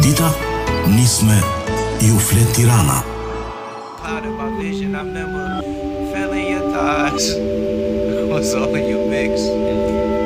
dita, nis me Ju flet Tirana. Cloud in my vision, I remember feeling your thighs. Was all in your mix.